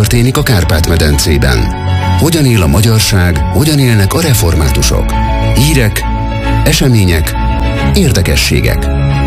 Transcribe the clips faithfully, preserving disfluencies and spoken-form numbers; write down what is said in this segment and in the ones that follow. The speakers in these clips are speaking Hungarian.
történik a Kárpát-medencében? Hogyan él a magyarság, hogyan élnek a reformátusok? Hírek, események, érdekességek.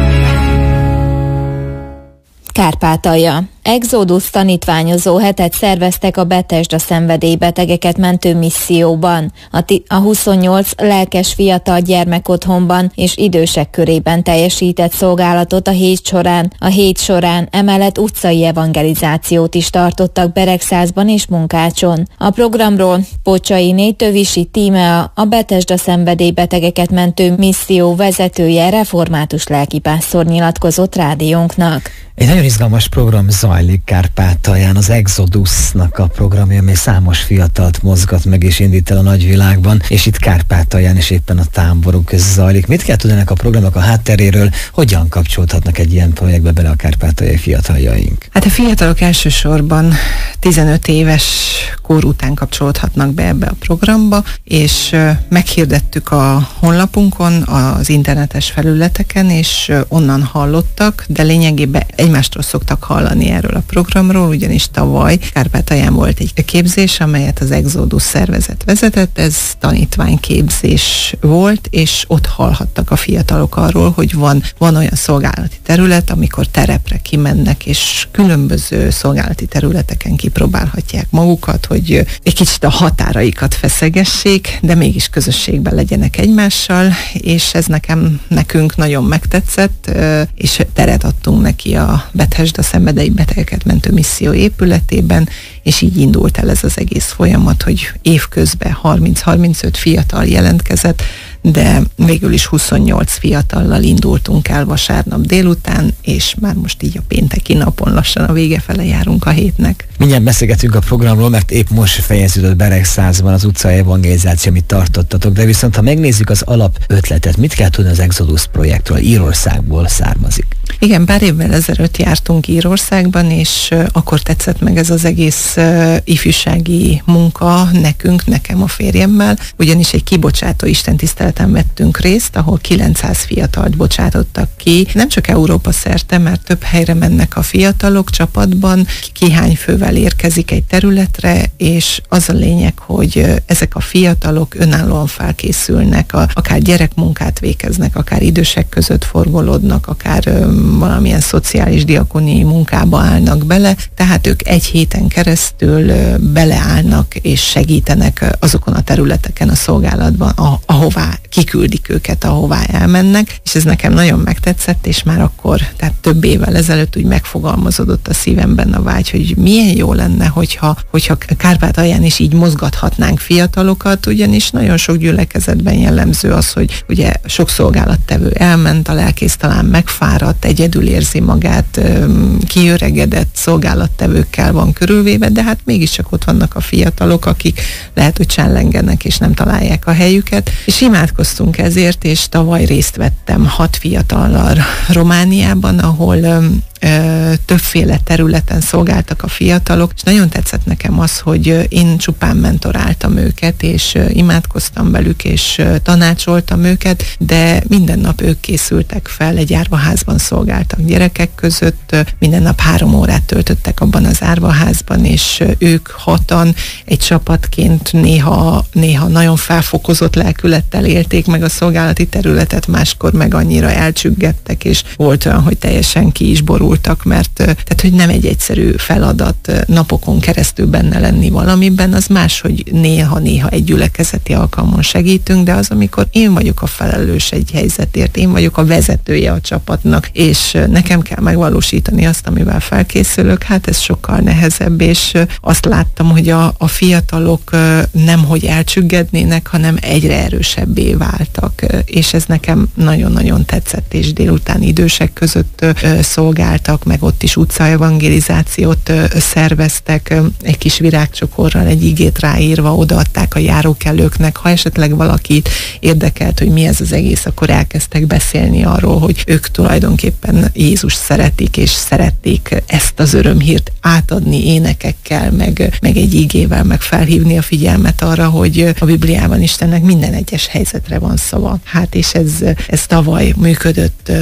Kárpátalja. Exodus tanítványozó hetet szerveztek a Betesda szenvedélybetegeket mentő misszióban. A, ti- a huszonnyolc lelkes fiatal gyermekotthonban és idősek körében teljesített szolgálatot a hét során. A hét során emellett utcai evangelizációt is tartottak Beregszázban és Munkácson. A programról Pocsainé Tövisi Tímea, a Betesda szenvedélybetegeket mentő misszió vezetője, református lelkipásztor nyilatkozott rádiónknak. Egy nagyon izgalmas program zajlik Kárpátalján, az Exodusnak a programja, amely számos fiatalt mozgat meg és indít el a nagyvilágban, és itt Kárpátalján is éppen a táborunk között zajlik. Mit kell tudni ennek a programnak a hátteréről, hogyan kapcsolódhatnak egy ilyen projektbe bele a kárpátaljai fiataljaink? Hát a fiatalok elsősorban tizenöt éves kor után kapcsolódhatnak be ebbe a programba, és meghirdettük a honlapunkon, az internetes felületeken, és onnan hallottak, de lényegében egymástól szoktak hallani erről a programról, ugyanis tavaly Kárpátalján volt egy képzés, amelyet az Exodus szervezet vezetett, ez tanítványképzés volt, és ott hallhattak a fiatalok arról, hogy van, van olyan szolgálati terület, amikor terepre kimennek, és különböző szolgálati területeken kipróbálhatják magukat, hogy egy kicsit a határaikat feszegessék, de mégis közösségben legyenek egymással, és ez nekem, nekünk nagyon megtetszett, és teret adtunk neki a Betesda szenvedélybetegeket mentő misszió épületében, és így indult el ez az egész folyamat, hogy évközben harminc-harmincöt fiatal jelentkezett, de végül is huszonnyolc fiatallal indultunk el vasárnap délután, és már most így a pénteki napon lassan a vége fele járunk a hétnek. Mindjárt beszélgetünk a programról, mert épp most fejeződött Beregszázban az utcai evangelizáció, amit tartottatok, de viszont ha megnézzük az alap ötletet, mit kell tudni az Exodus projektről? Írországból származik. Igen, pár évvel ezelőtt jártunk Írországban, és akkor tetszett meg ez az egész uh, ifjúsági munka nekünk, nekem a férjemmel, ugyanis egy kibocsátó istentiszteleten vettünk részt, ahol kilencszáz fiatalt bocsátottak ki. Nem csak Európa szerte, mert több helyre mennek a fiatalok csapatban, ki hány fővel érkezik egy területre, és az a lényeg, hogy ezek a fiatalok önállóan felkészülnek, a, akár gyerekmunkát végeznek, akár idősek között forgolódnak, akár um, valamilyen szociális diakóniai munkába állnak bele, tehát ők egy héten keresztül uh, beleállnak és segítenek azokon a területeken a szolgálatban, a, ahová kiküldik őket, ahová elmennek, és ez nekem nagyon megtetszett, és már akkor, tehát több évvel ezelőtt úgy megfogalmazódott a szívemben a vágy, hogy milyen jó lenne, hogyha, hogyha Kárpátalján is így mozgathatnánk fiatalokat, ugyanis nagyon sok gyülekezetben jellemző az, hogy ugye sok szolgálattevő elment, a lelkész talán megfáradt, egyedül érzi magát, kiöregedett szolgálattevőkkel van körülvéve, de hát mégiscsak ott vannak a fiatalok, akik lehet, hogy csellengenek és nem találják a helyüket, és imádkoztunk ezért, és tavaly részt vettem hat fiatallal Romániában, ahol öm, ö, többféle területen szolgáltak a fiatalok, és nagyon tetszett nekem az, hogy én csupán mentoráltam őket, és ö, imádkoztam velük, és ö, tanácsoltam őket, de minden nap ők készültek fel, egy árvaházban szolgáltak gyerekek között, ö, minden nap három órát töltöttek abban az árvaházban, és ö, ők hatan egy csapatként néha, néha nagyon felfokozott lelkülettel élték meg a szolgálati területet, máskor meg annyira elcsüggettek, és volt olyan, hogy teljesen ki is borultak, mert tehát, hogy nem egy egyszerű feladat napokon keresztül benne lenni valamiben, az más, hogy néha-néha egy gyülekezeti alkalmon segítünk, de az, amikor én vagyok a felelős egy helyzetért, én vagyok a vezetője a csapatnak, és nekem kell megvalósítani azt, amivel felkészülök, hát ez sokkal nehezebb, és azt láttam, hogy a, a fiatalok nemhogy elcsüggednének, hanem egyre erősebbé váltak, és ez nekem nagyon-nagyon tetszett, és délután idősek között szolgáltak, meg ott is utcaevangelizációt szerveztek, egy kis virágcsokorral egy igét ráírva odaadták a járókelőknek, ha esetleg valakit érdekelt, hogy mi ez az egész, akkor elkezdtek beszélni arról, hogy ők tulajdonképpen Jézus szeretik, és szerették ezt az örömhírt átadni énekekkel, meg, meg egy igével, meg felhívni a figyelmet arra, hogy a Bibliában Istennek minden egyes helyzetre van szava. Hát és ez, ez tavaly működött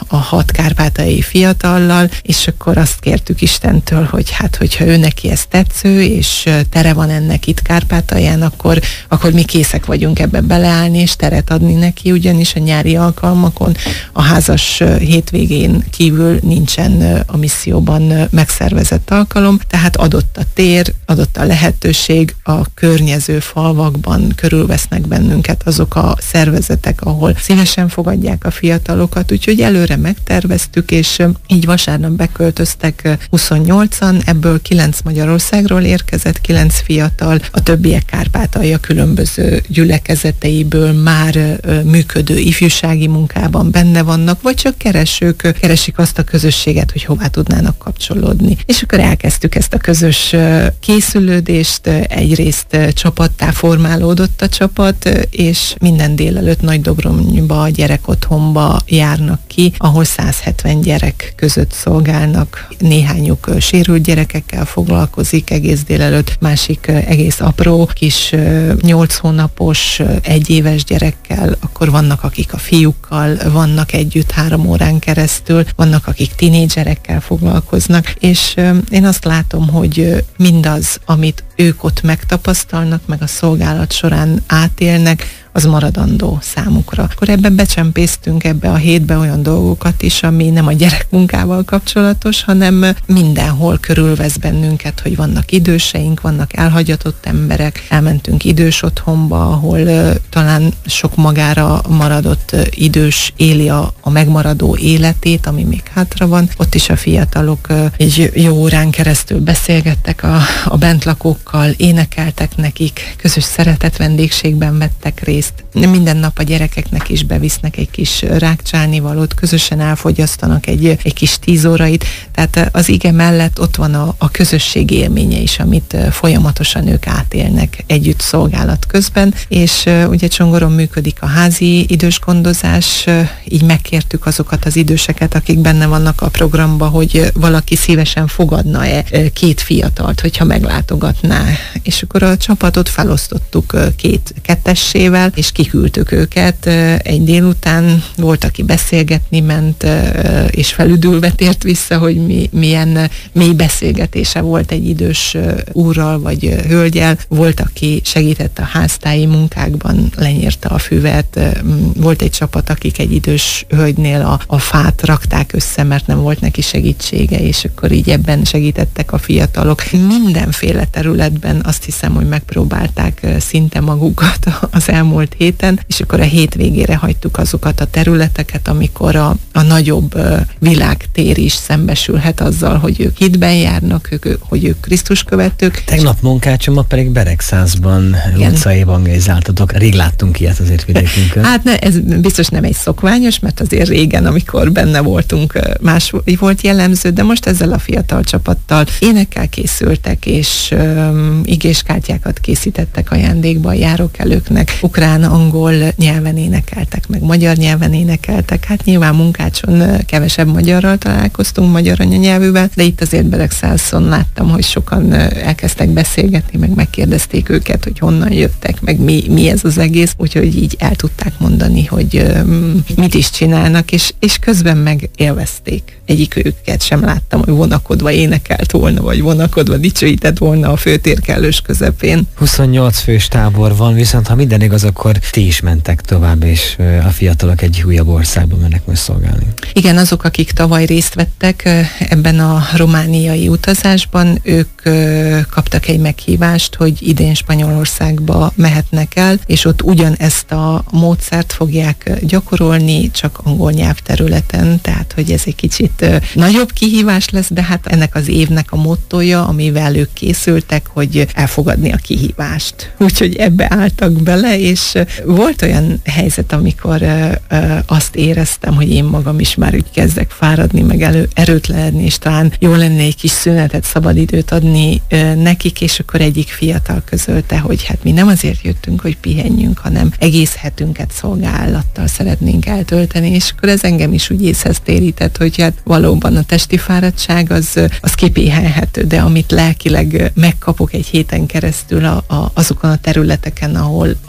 a hat kárpátaljai fiatallal, és akkor azt kértük Istentől, hogy hát, hogyha ő neki ez tetsző, és tere van ennek itt Kárpátalján, akkor, akkor mi készek vagyunk ebbe beleállni, és teret adni neki, ugyanis a nyári alkalmakon a házas hétvégén kívül nincsen a misszióban megszervezett alkalom, tehát adott a tér, adott a lehetőség, a környező falvakban körülvesznek bennünket azok a szervezetek, ahol szívesen fogadják a fiatalokat, úgyhogy előre megterveztük, és így vasárnap beköltöztek huszonnyolcan, ebből kilenc Magyarországról érkezett, kilenc fiatal, a többiek Kárpátalja különböző gyülekezeteiből már működő ifjúsági munkában benne vannak, vagy csak keresők, keresik azt a közösséget, hogy hová tudnának kapcsolódni. És akkor elkezdtük ezt a közös készülődést, egyrészt csapattá formálódott a csapat, és minden délelőtt Nagydobronyba, a gyerekotthonba járnak ki, ahol száz hetven gyerek között szolgálnak, néhányuk sérült gyerekekkel foglalkozik egész délelőtt, másik egész apró, kis nyolc hónapos, egyéves gyerekkel, akkor vannak, akik a fiúkkal vannak együtt három órán keresztül, vannak, akik tinédzserekkel foglalkoznak, és én azt látom, hogy mindaz, amit ők ott megtapasztalnak, meg a szolgálat során átélnek, az maradandó számukra. Akkor ebbe becsempésztünk ebbe a hétbe olyan dolgokat is, ami nem a gyerekmunkával kapcsolatos, hanem mindenhol körülvesz bennünket, hogy vannak időseink, vannak elhagyatott emberek, elmentünk idős otthonba, ahol uh, talán sok magára maradott uh, idős éli a, a megmaradó életét, ami még hátra van. Ott is a fiatalok uh, egy jó órán keresztül beszélgettek a, a bentlakókkal, énekeltek nekik, közös szeretet vendégségben vettek részt. Minden nap a gyerekeknek is bevisznek egy kis rákcsálnivalót, közösen elfogyasztanak egy, egy kis tíz órait, tehát az ige mellett ott van a, a közösség élménye is, amit folyamatosan ők átélnek együtt szolgálat közben, és ugye Csongoron működik a házi idősgondozás, így megkértük azokat az időseket, akik benne vannak a programba, hogy valaki szívesen fogadna-e két fiatalt, hogyha meglátogatná, és akkor a csapatot felosztottuk két kettessével, és kiküldtük őket egy délután, volt, aki beszélgetni ment, és felüdülve tért vissza, hogy mi, milyen mély beszélgetése volt egy idős úrral vagy hölgyel, volt, aki segített a háztáji munkákban, lenyírta a füvet, volt egy csapat, akik egy idős hölgynél a, a fát rakták össze, mert nem volt neki segítsége, és akkor így ebben segítettek a fiatalok. Mindenféle területben azt hiszem, hogy megpróbálták szinte magukat az elmúlt héten, és akkor a hétvégére hagytuk azokat a területeket, amikor a, a nagyobb uh, világtér is szembesülhet azzal, hogy ők hitben járnak, ők, hogy ők Krisztus követők. Tegnap Munkácson, ma pedig Beregszázban utcai evangelizáltatok. Rég láttunk ilyet azért vidékünkön. Hát ne, ez biztos nem egy szokványos, mert azért régen, amikor benne voltunk, más volt jellemző, de most ezzel a fiatal csapattal énekkel készültek, és um, igéskártyákat készítettek ajándékba a járókelőknek, ukrán, angol nyelven énekeltek, meg magyar nyelven énekeltek. Hát nyilván Munkácson kevesebb magyarral találkoztunk, magyar anyanyelvűvel, de itt azért Beregszászon láttam, hogy sokan elkezdtek beszélgetni, meg megkérdezték őket, hogy honnan jöttek, meg mi, mi ez az egész, úgyhogy így el tudták mondani, hogy um, mit is csinálnak, és, és közben meg élvezték. Egyik őket sem láttam, hogy vonakodva énekelt volna, vagy vonakodva dicsőített volna a főtér kellős közepén. huszonnyolc fős tábor van, viszont ha minden igaz, akkor ti is mentek tovább, és a fiatalok egy újabb országban mennek most szolgálni. Igen, azok, akik tavaly részt vettek ebben a romániai utazásban, ők kaptak egy meghívást, hogy idén Spanyolországba mehetnek el, és ott ugyanezt a módszert fogják gyakorolni, csak angol nyelvterületen, tehát hogy ez egy kicsit nagyobb kihívás lesz, de hát ennek az évnek a mottoja, amivel ők készültek, hogy elfogadni a kihívást. Úgyhogy ebbe álltak bele, és volt olyan helyzet, amikor uh, uh, azt éreztem, hogy én magam is már úgy kezdek fáradni, meg elő, erőtlenedni, és talán jó lenne egy kis szünetet, szabadidőt adni uh, nekik, és akkor egyik fiatal közölte, hogy hát mi nem azért jöttünk, hogy pihenjünk, hanem egész hetünket szolgálattal szeretnénk eltölteni, és akkor ez engem is úgy észhez térített, hogy hát valóban a testi fáradtság az, az kipihenhető, de amit lelkileg megkapok egy héten keresztül a, a, azokon a területeken, ahol, ahol jelen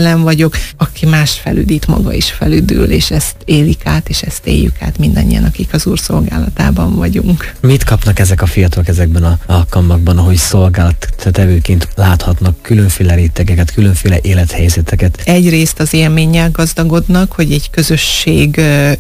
jelen vagyok, aki más felüdít, maga is felüdül, és ezt élik át, és ezt éljük át mindannyian, akik az Úr szolgálatában vagyunk. Mit kapnak ezek a fiatalok ezekben az alkalmakban, ahogy szolgálattevőként láthatnak különféle rétegeket, különféle élethelyzeteket? Egyrészt az élménnyel gazdagodnak, hogy egy közösség